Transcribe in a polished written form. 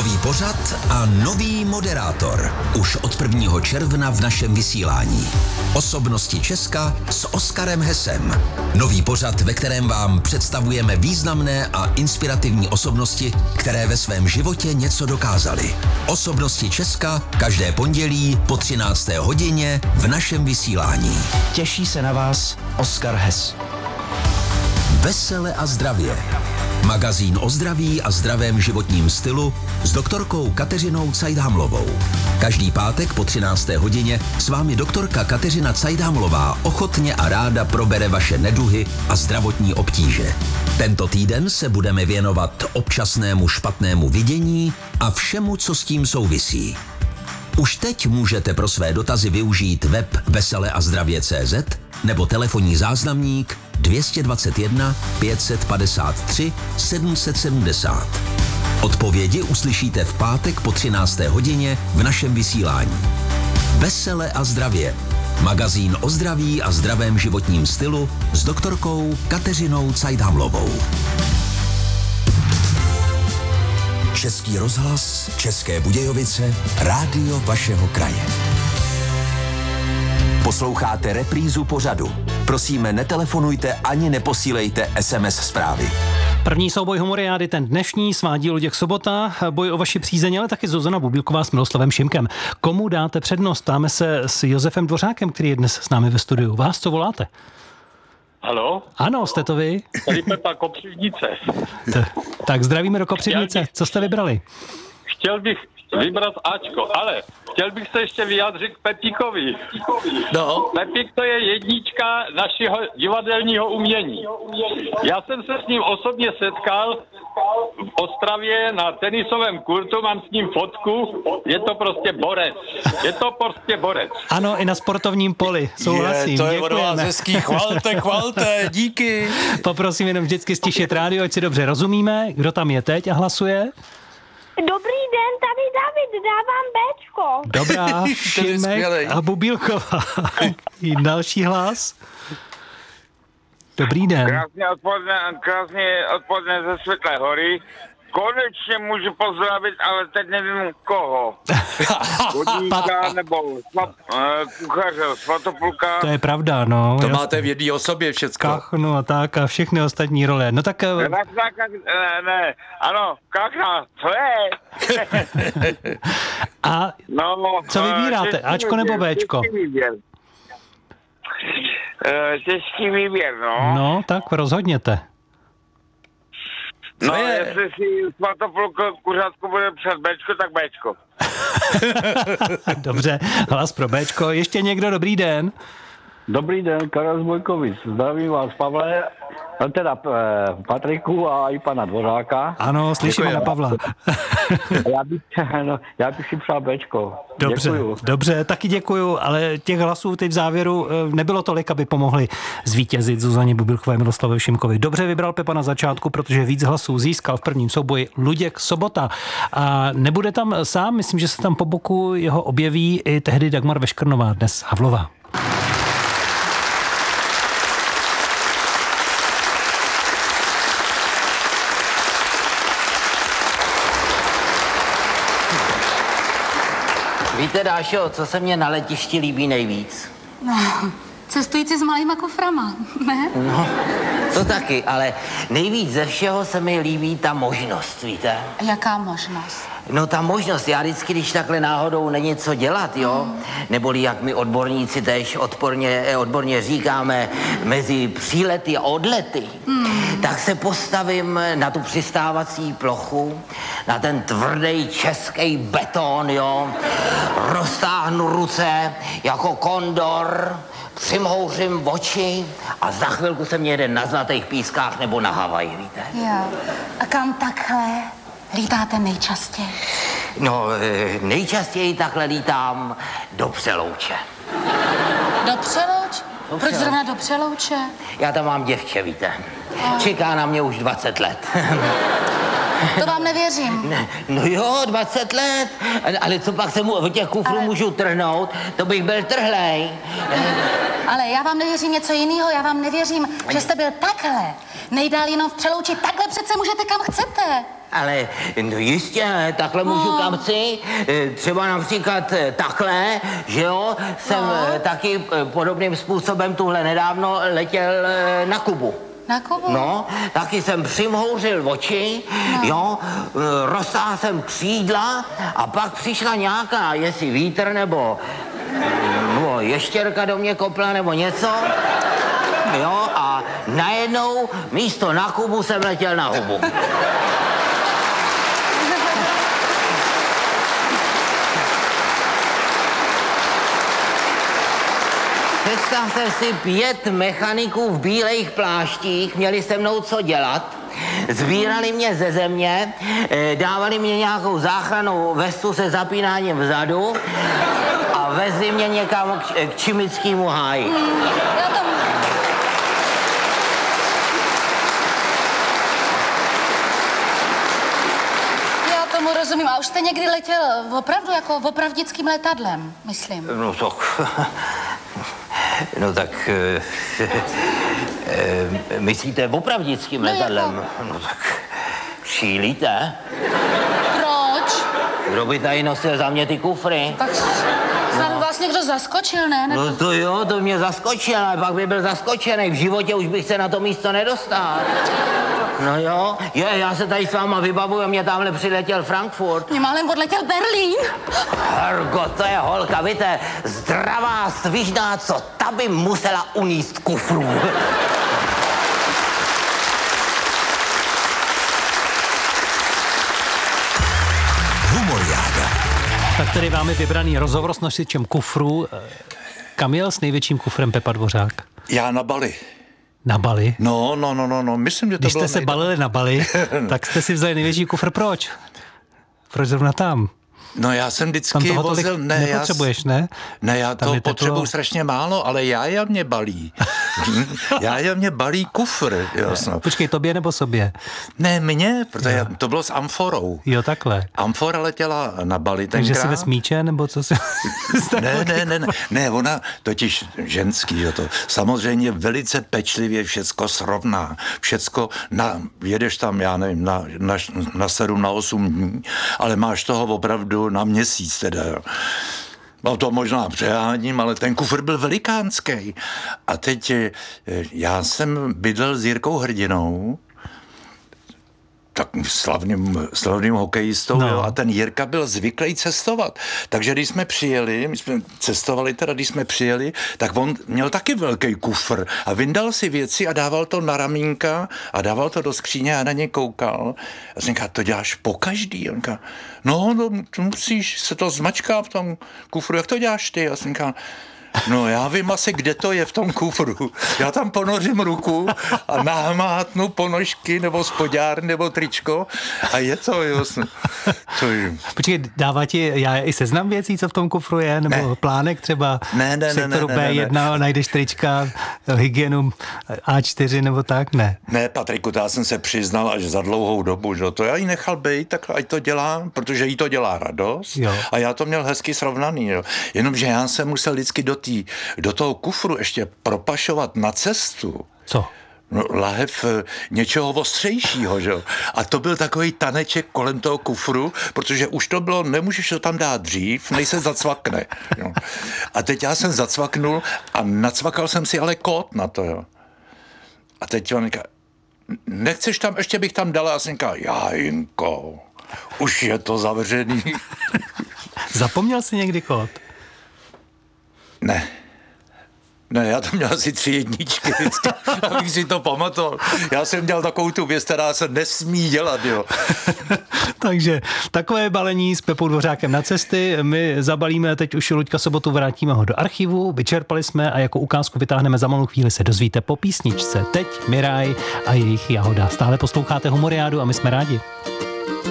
Nový pořad a nový moderátor. Už od 1. června v našem vysílání. Osobnosti Česka s Oskarem Hesem. Nový pořad, ve kterém vám představujeme významné a inspirativní osobnosti, které ve svém životě něco dokázaly. Osobnosti Česka každé pondělí po 13. hodině v našem vysílání. Těší se na vás Oskar Hes. Vesele a zdravě. Magazín o zdraví a zdravém životním stylu s doktorkou Kateřinou Cajdhamlovou. Každý pátek po 13. hodině s vámi doktorka Kateřina Cajdhamlová ochotně a ráda probere vaše neduhy a zdravotní obtíže. Tento týden se budeme věnovat občasnému špatnému vidění a všemu, co s tím souvisí. Už teď můžete pro své dotazy využít web veseleazdravě.cz nebo telefonní záznamník 221 553 770. Odpovědi uslyšíte v pátek po 13. hodině v našem vysílání. Vesele a zdravě. Magazín o zdraví a zdravém životním stylu s doktorkou Kateřinou Cajdhamlovou. Český rozhlas, České Budějovice, rádio vašeho kraje. Posloucháte reprízu pořadu. Prosíme, netelefonujte ani neposílejte SMS zprávy. První souboj humoriády, ten dnešní, svádí Luděk Sobota, boj o vaši přízeň, ale taky Zuzana Bubílková s Miloslavem Šimkem. Komu dáte přednost? Ptáme se s Josefem Dvořákem, který je dnes s námi ve studiu. Vás co voláte? Haló? Ano, jste to vy? Tady Pepa Kopřivnice. Tak zdravíme do Kopřivnice. Co jste vybrali? Chtěl bych vybrat Ačko, ale chtěl bych se ještě vyjádřit k Pepíkovi. No. Pepík to je jednička našeho divadelního umění. Já jsem se s ním osobně setkal v Ostravě na tenisovém kurtu, mám s ním fotku, je to prostě borec. Ano, i na sportovním poli, souhlasím. To je od vás hezký, chvalte, díky. Poprosím jenom vždycky stišit rádio, ať si dobře rozumíme, kdo tam je teď a hlasuje. Dobrý den, tady David, dávám Bčko. Dobrá, Šimek a Bubílková. I další hlas. Dobrý den. Krásně odpoledne ze Světlé hory. Konečně můžu pozdravit, ale teď nevím koho. Vodníka nebo kuchaře, Svatopluka. To je pravda, no. To máte v jedné osobě všecko. Kachnu a tak a všechny ostatní role. No tak... Kachna, co je? A co vybíráte, Ačko nebo Bčko? Těžký výběr, no. No, tak rozhodněte. No, jestli si Svatopluk kuřátku bude před Bčko, tak Bčko. Dobře, hlas pro Bčko. Ještě někdo, dobrý den. Dobrý den, Karel z Bojkovic. Zdravím vás, Pavle, teda Patriku a i pana Dvořáka. Ano, slyšíme na Pavla. Já bych si přál Bčko. Dobře, děkuju. Dobře, taky děkuju, ale těch hlasů teď v závěru nebylo tolik, aby pomohli zvítězit Zuzaně Bubílkové, Miloslavu Šimkovi. Dobře vybral Pepa na začátku, protože víc hlasů získal v prvním souboji Luděk Sobota. A nebude tam sám, myslím, že se tam po boku jeho objeví i tehdy Dagmar Veškrnová, dnes Havlová. Víte, Dášo, co se mně na letišti líbí nejvíc? No, cestující s malýma kuframa, ne? No, to taky, ale nejvíc ze všeho se mi líbí ta možnost, víte? Jaká možnost? No ta možnost, já vždycky, když takhle náhodou není co dělat, jo, neboli jak my odborníci tež odborně říkáme, mezi přílety a odlety, tak se postavím na tu přistávací plochu, na ten tvrdý český beton, jo, roztáhnu ruce jako kondor, přimhouřím oči a za chvilku se mě jede na Zlatých pískách nebo na Havaji, víte? Jo. A kam takhle lítáte nejčastěji? No, nejčastěji takhle lítám do Přelouče. Do Přelouče? Proč zrovna do Přelouče? Já tam mám děvče, víte. Čeká na mě už 20 let. To vám nevěřím. No jo, 20 let. Ale co pak se mu od těch kufrů můžu trhnout? To bych byl trhlej. Ale já vám nevěřím něco jiného. Já vám nevěřím, že jste byl takhle. Nejdál jenom v Přelouči. Takhle přece můžete kam chcete. Ale no jistě, takhle můžu kam chci. Třeba například takhle, že jo, jsem taky podobným způsobem tuhle nedávno letěl na Kubu. Na Kubu? No, taky jsem přimhouřil oči, jo, roztáhl jsem křídla a pak přišla nějaká, jestli vítr nebo ještěrka do mě kopla nebo něco, jo, a najednou místo na Kubu jsem letěl na hubu. Představte si 5 mechaniků v bílejch pláštích, měli se mnou co dělat, sbírali mě ze země, dávali mě nějakou záchrannou vestu se zapínáním vzadu a vezli mě někam k Čimickému háji. Já tomu rozumím. A už jste někdy letěl opravdu jako opravdickým letadlem, myslím? No tak... myslíte opravdickým letadlem? Jako... No tak... šílíte? Proč? Kdo by tady nosil za mě ty kufry? Tak snad vás někdo zaskočil, ne? Nebo... No to jo, to mě zaskočil, ale pak by byl zaskočený. V životě už bych se na to místo nedostal. No jo, já se tady s váma vybavuju, mě tamhle přiletěl Frankfurt. Mě málem odletěl Berlín. Hergo, to je holka, víte, zdravá, svižná, co ta by musela uníst kufrů. Humoriáda. Tak tady máme vybraný rozhovor s nosičem kufru. Kam jel s největším kufrem Pepa Dvořák? Já na Bali. Na Bali? No, myslím, že to Když bylo jste se balili na Bali, tak jste si vzali největší kufr. Proč? Proč zrovna tam? No já jsem vždycky vozil... Nepotřebuješ, ne? Ne, já to potřebuju strašně málo, ale já mě balí. mě balí kufr. Jo, Počkej, tobě nebo sobě? Ne, mně, protože to bylo s amforou. Jo, takhle. Amfora letěla na Bali tenkrát. Takže si ve smíče, nebo co si... Ne, ona totiž ženský, jo, to samozřejmě velice pečlivě všecko srovná. Všecko, jedeš tam, já nevím, na 7, na 8 dní, ale máš toho opravdu na měsíc teda, jo. No to možná přeháním, ale ten kufr byl velikánský. A teď já jsem bydlel s Jirkou Hrdinou, tak slavným hokejistou, jo, a ten Jirka byl zvyklý cestovat. Takže když jsme přijeli, my jsme cestovali teda, když jsme přijeli, tak on měl taky velký kufr a vyndal si věci a dával to na ramínka a dával to do skříně a na ně koukal. A jsem říkal, to děláš pokaždý? On říkal, no, musíš, se to zmačká v tom kufru, jak to děláš ty? A jsem říkal, no já vím asi, kde to je v tom kufru. Já tam ponořím ruku a nahmátnu ponožky nebo spodňár nebo tričko a je to, jo. Počkej, dává ti i seznam věcí, co v tom kufru je? Nebo plánek třeba v sektoru B1 najdeš trička, hygienu A4 nebo tak? Ne. Ne, Patriku, já jsem se přiznal až za dlouhou dobu, že to já jí nechal být, tak ať to dělá, protože jí to dělá radost, jo. A já to měl hezky srovnaný, jo. Jenomže já jsem musel vždycky do toho kufru ještě propašovat na cestu. Co? No, lahev něčeho ostřejšího, že jo. A to byl takový taneček kolem toho kufru, protože už to bylo, nemůžeš to tam dát dřív, než se zacvakne. Jo. A teď já jsem zacvaknul a nacvakal jsem si ale kód na to, jo. A teď on říká, nechceš tam, ještě bych tam dala, a jsem říkal, Jajinko, už je to zavřený. Zapomněl jsi někdy kód? Ne, já tam měl asi 3 jedničky, abych si to pamatoval. Já jsem dělal takovou tu věc, která se nesmí dělat, jo. Takže takové balení s Pepou Dvořákem na cesty. My zabalíme teď už Luďka Sobotu, vrátíme ho do archivu, vyčerpali jsme a jako ukázku vytáhneme za malou chvíli, se dozvíte po písničce. Teď Miraj a jejich Jahoda. Stále posloucháte Humoriádu a my jsme rádi.